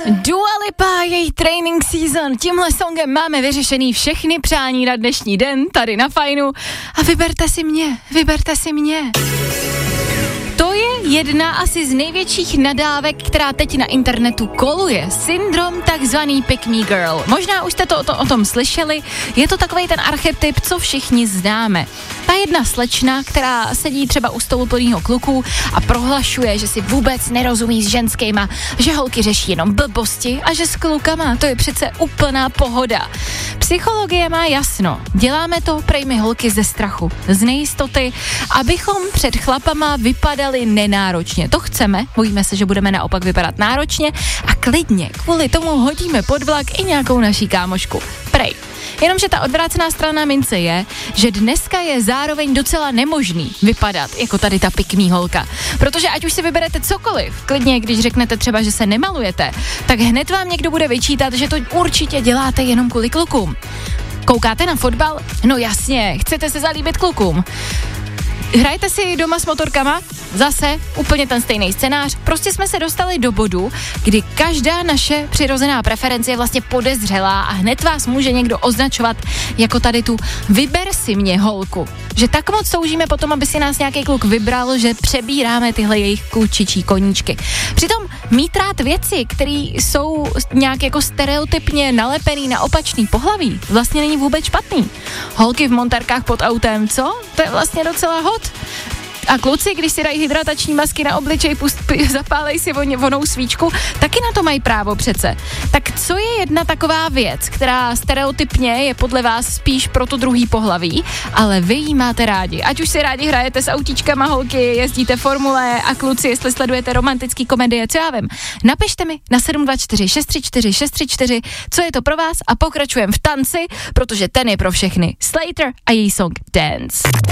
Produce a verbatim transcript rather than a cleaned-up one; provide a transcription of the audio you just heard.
Dua Lipa, její training season. Tímhle songem máme vyřešený všechny přání na dnešní den tady na Fajnu. A vyberte si mě, vyberte si mě. To je jedna asi z největších nadávek, která teď na internetu koluje. Syndrom takzvaný pick me girl. Možná už jste to o, to o tom slyšeli. Je to takovej ten archetyp, co všichni známe. Ta jedna slečna, která sedí třeba u stolu plného kluků a prohlašuje, že si vůbec nerozumí s ženskýma, že holky řeší jenom blbosti a že s klukama to je přece úplná pohoda. Psychologie má jasno. Děláme to prej my holky ze strachu, z nejistoty, abychom před chlapama vypadali nenáročně. To chceme, bojíme se, že budeme naopak vypadat náročně a klidně kvůli tomu hodíme pod vlak i nějakou naší kámošku. Prej. Jenomže ta odvrácená strana mince je, že dneska je zároveň docela nemožný vypadat jako tady ta pikmí holka. Protože ať už si vyberete cokoliv, klidně když řeknete třeba, že se nemalujete, tak hned vám někdo bude vyčítat, že to určitě děláte jenom kvůli klukům. Koukáte na fotbal? No jasně, chcete se zalíbit klukům. Hrajete si doma s motorkama? Zase úplně ten stejný scénář. Prostě jsme se dostali do bodu, kdy každá naše přirozená preference je vlastně podezřelá a hned vás může někdo označovat jako tady tu vyber si mě holku. Že tak moc toužíme potom, aby si nás nějaký kluk vybral, že přebíráme tyhle jejich klučičí koníčky. Přitom mít rád věci, které jsou nějak jako stereotypně nalepený na opačný pohlaví, vlastně není vůbec špatný. Holky v montarkách pod autem, co? To je vlastně docela hot. A kluci, když si dají hydratační masky na obličej, pust, zapálej si vonou svíčku, taky na to mají právo přece. Tak co je jedna taková věc, která stereotypně je podle vás spíš pro to druhý pohlaví, ale vy jí máte rádi? Ať už si rádi hrajete s autíčkama holky, jezdíte formule a kluci, jestli sledujete romantický komedie, co já vím. Napište mi na sedm dva čtyři šest tři čtyři šest tři čtyři, co je to pro vás a pokračujeme v tanci, protože ten je pro všechny. Slater a její song Dance.